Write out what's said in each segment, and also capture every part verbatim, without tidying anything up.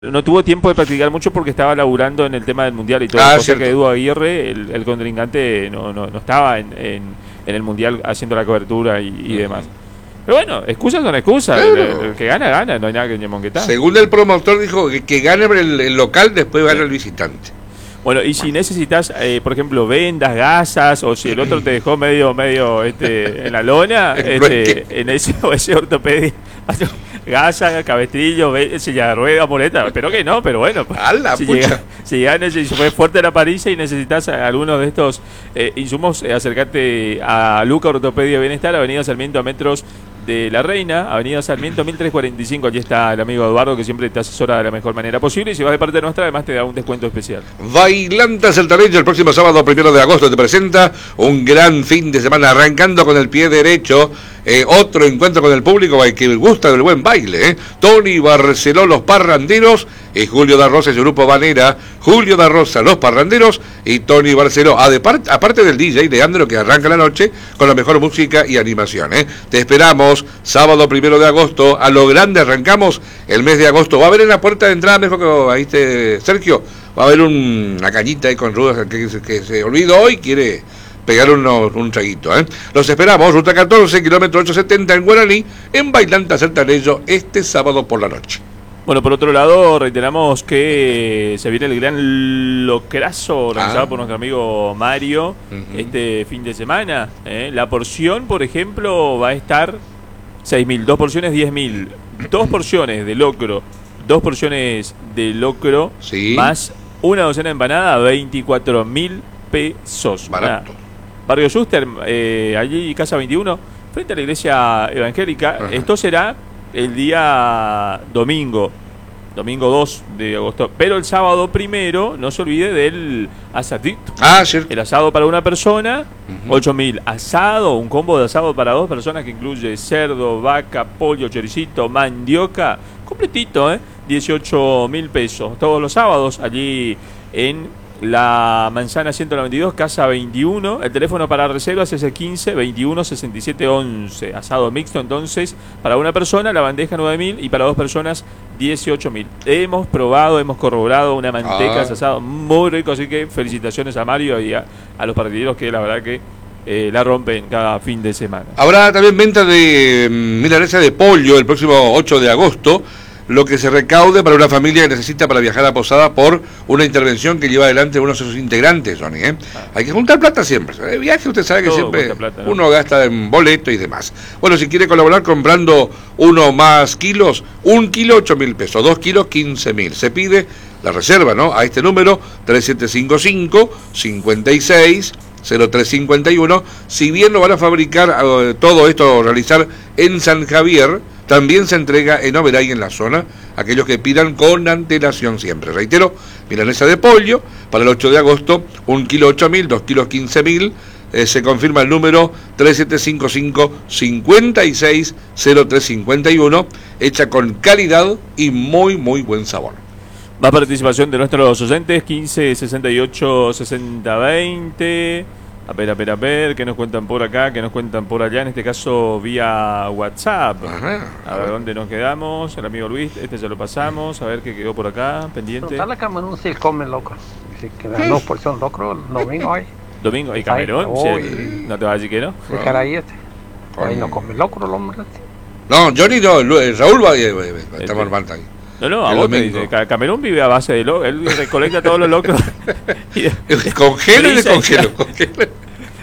No tuvo tiempo de practicar mucho porque estaba laburando en el tema del Mundial y todo. Ah, cosa cierto. que Edu Aguirre, el, el contrincante, no, no, no estaba en, en, en el Mundial haciendo la cobertura y, y demás. Pero bueno, excusas son excusas. Claro. El, el que gana, gana. No hay nada que ñemonguetar. Según el promotor dijo que, que gane el, el local, después gana el visitante. Bueno, y si necesitas, eh, por ejemplo, vendas, gasas, o si el otro te dejó medio, medio, este, en la lona, este, en ese, o ese ortopedia, gasa, cabestrillo, ve- silla de rueda, muleta, espero que no, pero bueno, ¡A la si pucha! llega, si llega, si fue fuerte la parilla y necesitas algunos de estos eh, insumos, eh, acercate a Luca Ortopedia Bienestar, Avenida Sarmiento a metros de La Reina, Avenida Sarmiento mil trescientos cuarenta y cinco. Allí está el amigo Eduardo, que siempre te asesora de la mejor manera posible, y si vas de parte nuestra, además te da un descuento especial. Bailantas el Talento el próximo sábado primero de agosto te presenta un gran fin de semana, arrancando con el pie derecho, eh, otro encuentro con el público al que gusta del buen baile, eh. Tony Barceló, Los Parranderos, y Julio da Rosa y su grupo Vanera, Julio da Rosa, Los Parranderos y Tony Barceló, Adepar- aparte del D J Leandro, que arranca la noche con la mejor música y animación, eh. Te esperamos sábado primero de agosto, a lo grande arrancamos el mes de agosto. Va a haber en la puerta de entrada, mejor que ahí esté Sergio, va a haber un, una cañita ahí con rudas que, que, que se olvidó hoy, quiere pegar unos, un traguito, ¿eh? Los esperamos, ruta catorce, kilómetro ochocientos setenta en Guaraní, en Bailanta Sertanejo, este sábado por la noche. Bueno, por otro lado, reiteramos que se viene el gran locrazo organizado Ah. por nuestro amigo Mario Ujú. este fin de semana. ¿eh? La porción, por ejemplo, va a estar seis mil, dos porciones diez mil, dos porciones de locro, dos porciones de locro, Sí. más una docena de empanada, veinticuatro mil pesos. Barato. Una- Barrio Schuster, eh, allí Casa veintiuno, frente a la iglesia evangélica. Ajá. Esto será el día domingo, domingo dos de agosto. Pero el sábado primero, no se olvide del asadito. Ah, cierto. El asado para una persona, Ujú. ocho mil. Asado, un combo de asado para dos personas que incluye cerdo, vaca, pollo, choricito, mandioca. Completito, ¿eh? dieciocho mil pesos. Todos los sábados allí en la Manzana ciento noventa y dos, Casa veintiuno. El teléfono para reservas es el quince veintiuno sesenta y siete once. Asado mixto, entonces, para una persona, la bandeja nueve mil y para dos personas, dieciocho mil. Hemos probado, hemos corroborado una manteca Ah. ese asado muy rico, así que felicitaciones a Mario y a, a los partideros que la verdad que eh, la rompen cada fin de semana. Habrá también venta de mm, milanesa de pollo el próximo ocho de agosto, lo que se recaude para una familia que necesita para viajar a Posada por una intervención que lleva adelante uno de sus integrantes, Johnny, ¿eh? Hay que juntar plata siempre. El viaje usted sabe que Todo siempre cuesta plata, ¿no? uno gasta en boleto y demás. Bueno, si quiere colaborar comprando uno más kilos, un kilo ocho mil pesos, dos kilos quince mil. Se pide la reserva, ¿no? A este número, tres siete cinco cinco, cinco seis cero tres cinco uno. Si bien lo van a fabricar eh, todo esto, realizar en San Javier, también se entrega en Oberá y en la zona, aquellos que pidan con antelación siempre. Reitero, milanesa de pollo para el ocho de agosto, un kilo ocho mil, dos kilos quince mil. Eh, se confirma el número tres siete cinco cinco, cinco seis cero tres cinco uno, hecha con calidad y muy, muy buen sabor. Más participación de nuestros oyentes, quince sesenta y ocho sesenta veinte. A ver, a ver, a ver, ¿qué nos cuentan por acá? ¿Qué nos cuentan por allá? En este caso, vía WhatsApp. Ajá. A ver, ¿dónde nos quedamos? El amigo Luis, este ya lo pasamos. A ver qué quedó por acá, pendiente. Preguntarle a Camerún si él come locro. Dice que dan dos porciones locro el domingo hoy. Domingo, ¿y Camerún? Ay, Sí, uy. ¿no te vas a decir que no? De cara ahí este. Ahí no come locro el hombre. No, Johnny no, Lu- eh, Raúl va, eh, eh, está Este. normal ahí. No, no, a El vos te domingo. dice. Ca- Camerún vive a base de locro. Él recolecta todos los locros. y de- Congelo y frisa descongelo. congelo.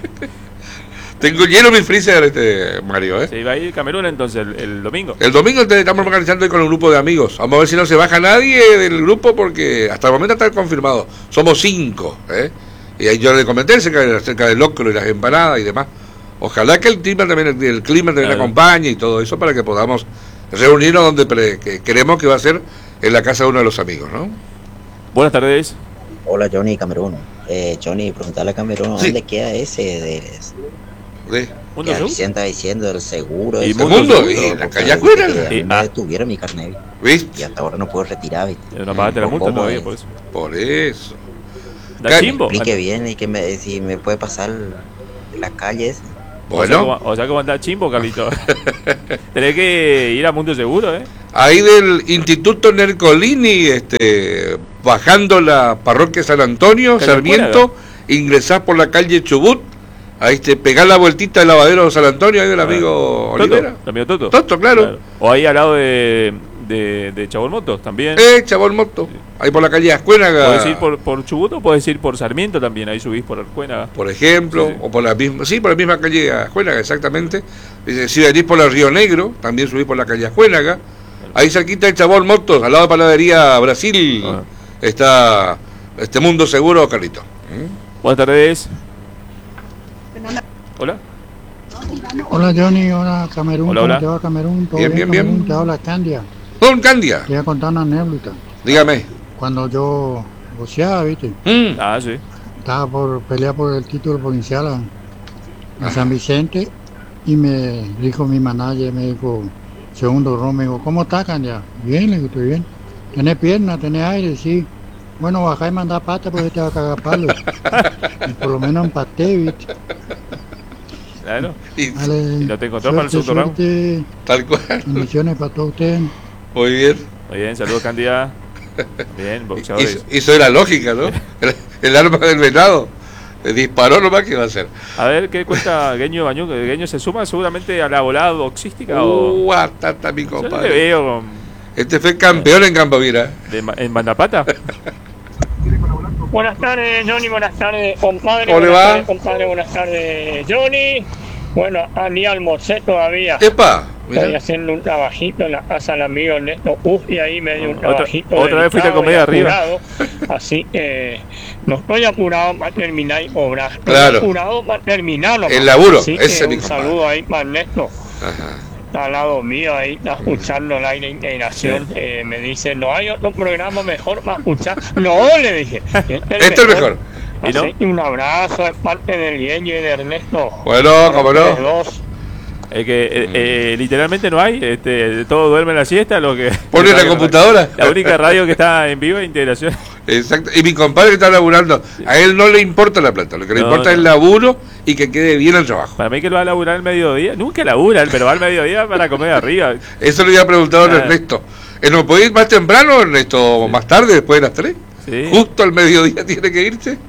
Tengo lleno mi freezer, este Mario, ¿eh? Se iba a ir Camerún entonces el, el domingo. El domingo te estamos organizando ahí con un grupo de amigos. Vamos a ver si no se baja nadie del grupo porque hasta el momento está confirmado. Somos cinco, ¿eh? Y ahí yo le comenté acerca, de- acerca del locro y las empanadas y demás. Ojalá que el clima también, el, el clima también Claro. acompañe y todo eso para que podamos reunirnos donde pre- que queremos que va a ser en la casa de uno de los amigos, ¿no? Buenas tardes. Hola Johnny Camerún. Eh, Johnny, preguntarle a Camerún Sí. dónde queda ese de ¿De? ¿Mundo que Sur? Vicente está diciendo del seguro. Y ese. Mundo Mundo, Seguro, y en la Porque calle dice afuera. que a mí Sí, me ah. detuvieron mi carnet y ¿Viste? hasta ahora no puedo retirar. ¿viste? Eh, No pagaste la multa ¿Cómo todavía, es? por eso. Por eso. ¿Da Claro, chimbo? Explique bien y que me, si me puede pasar las calles. O sea, Bueno, como, o sea, como anda chimbo, Carlito. Tenés que ir a Mundo Seguro, ¿eh? ahí del Instituto Nercolini, este, bajando la parroquia San Antonio, Calle Sarmiento, ingresás por la calle Chubut, ahí te pegás la vueltita del lavadero San Antonio, ahí del amigo Toto, Olivera. el amigo Toto. Toto, claro. O ahí al lado de, de, de Chabón Motos también. Eh, Chabón Moto, ahí por la calle Ascuénaga. Podés ir por, por Chubut o podés ir por Sarmiento también, ahí subís por Ascuénaga. Por ejemplo, Sí, sí. o por la misma, sí, por la misma calle Ascuénaga, exactamente. Eh, Si venís por el Río Negro, también subís por la calle Ascuénaga. Ahí cerquita el Chabón Motos, al lado de Panadería Brasil, Ah. está este Mundo Seguro, Carlito. Buenas tardes. Hola. Hola Johnny, hola Camerún, Hola, ¿cómo hola. te va Camerún? ¿Todo Bien, bien, bien. Camerún? Te habla Candia. Don Candia, Te voy a contar una anécdota. dígame. Cuando yo boxeaba, viste, Mm, Ah, sí. estaba por pelear por el título provincial a, a San Vicente y me dijo mi manager, me dijo, segundo round, me dijo, ¿cómo estás Candia? Bien, le digo, estoy bien. ¿Tenés pierna? ¿Tenés aire? Sí. Bueno, bajá y mandá pata porque te va a cagar palo. Y por lo menos empaté, viste. Claro. y Dale, ¿Y no te encontró para el segundo round? suerte, tal cual. bendiciones para todos ustedes. Muy bien. Muy bien, saludos Candida. Bien, boxeadores. Hizo, hizo la lógica, ¿no? El, el arma del venado. Le disparó nomás, ¿qué va a hacer? A ver, ¿qué cuenta Gueño Bañuco? ¿Gueño se suma seguramente a la volada boxística o...? Uh, atata, mi Yo no le compadre. veo con- Este fue campeón en Campavira. de ma- en bandapata. Buenas tardes, Johnny. Buenas tardes, compadre. ¿Cómo le buenas va? tardes, compadre. Buenas tardes, Johnny. Bueno, a ni almorcé todavía. Epa, Estoy mira. haciendo un trabajito en la casa del amigo Ernesto Uf y ahí me dio un Otra- trabajito. otra vez fuiste a delicado comer y arriba. apurado. Así que no estoy apurado para terminar y obrar. Estoy Claro. apurado para terminar. nomás. El laburo, Así ese que mi un compadre. saludo ahí para Ernesto. Ajá. Está al lado mío ahí, está escuchando el aire de integración. Eh, me dice, no hay otro programa mejor para escuchar. No, le dije. Este Este es mejor. ¿Y no? Así que un abrazo de parte del Gueño y de Ernesto. Bueno, cómo no. Los dos. Es que eh, eh, literalmente no hay, este, todo duerme en la siesta, lo que... Pone la computadora. La única radio que está en vivo es Integración. Exacto. Y mi compadre que está laburando, a él no le importa la plata, lo que le No, importa no. es el laburo y que quede bien el trabajo. Para mí que lo va a laburar al mediodía, nunca labura, él, pero va al mediodía para comer arriba. Eso le había preguntado a Ah. Ernesto. ¿Eh, ¿No puede ir más temprano, Ernesto? ¿Más tarde, después de las tres? Sí. Justo al mediodía tiene que irse.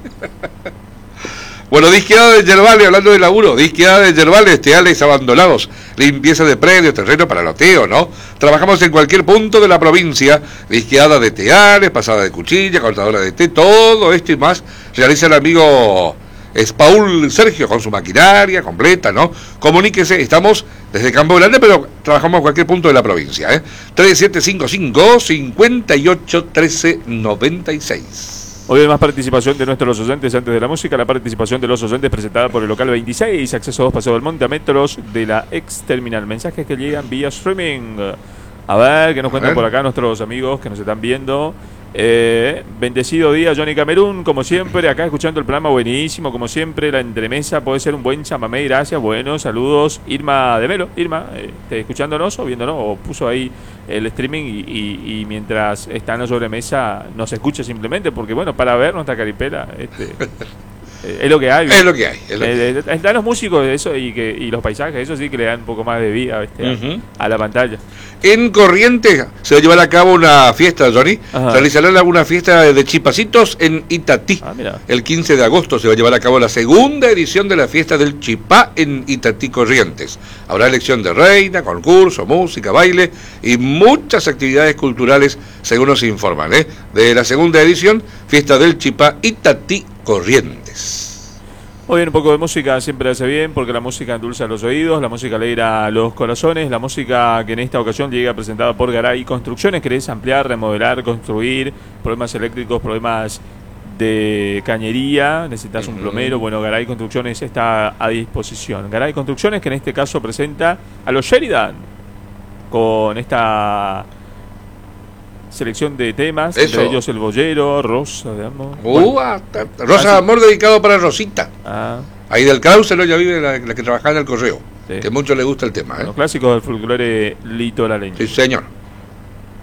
Bueno, disqueada de Yerbales, hablando de laburo, disqueada de Yerbales, teales abandonados, limpieza de predios, terreno para loteo, ¿no? Trabajamos en cualquier punto de la provincia, disqueada de teales, pasada de cuchilla, cortadora de té, todo esto y más realiza el amigo es Paul Sergio con su maquinaria completa, ¿no? Comuníquese, estamos desde Campo Grande, pero trabajamos en cualquier punto de la provincia, ¿eh? tres siete cinco cinco, cinco ocho uno tres nueve seis. Hoy hay más participación de nuestros oyentes antes de la música. La participación de los oyentes presentada por el local veintiséis, acceso dos, Paseo del Monte, a metros de la ex terminal. Mensajes que llegan vía streaming. A ver, que nos cuentan ver. por acá nuestros amigos que nos están viendo. Eh, bendecido día, Johnny Camerún, como siempre, acá escuchando el programa buenísimo, como siempre, la entremesa puede ser un buen chamamé, gracias, bueno, saludos, Irma de Melo, Irma, eh, escuchándonos o viéndonos, o puso ahí el streaming y, y, y mientras está en la sobremesa nos escucha simplemente, porque bueno, para ver nuestra caripela, este, eh, es lo que hay. Es lo que hay. Es lo que hay. Eh, eh, están los músicos eso y que y los paisajes, eso sí que le dan un poco más de vida, ¿viste? a, Ujú. a la pantalla. En Corrientes se va a llevar a cabo una fiesta, Johnny. Ajá. Realizarán alguna fiesta de chipacitos en Itatí. Ah, mira. El quince de agosto se va a llevar a cabo la segunda edición de la fiesta del Chipá en Itatí, Corrientes. Habrá elección de reina, concurso, música, baile y muchas actividades culturales, según nos informan, ¿eh? De la segunda edición, fiesta del Chipá, Itatí, Corrientes. Muy bien, un poco de música siempre hace bien porque la música endulza los oídos, la música alegra los corazones, la música que en esta ocasión llega presentada por Garay Construcciones. ¿Querés ampliar, remodelar, construir, problemas eléctricos, problemas de cañería, necesitas un plomero? Bueno, Garay Construcciones está a disposición. Garay Construcciones, que en este caso presenta a los Sheridan con esta selección de temas, Eso. entre ellos el bollero, Rosa de Amor. Uh, Bueno, ah, ta- Rosa Ah, sí. de Amor dedicado para Rosita. ah, Ahí del Krause, ¿no? Ya vive la, la que trabajaba en el correo. Sí. Que mucho le gusta el tema, ¿eh? los clásicos del folclore litoraleño. Sí, señor.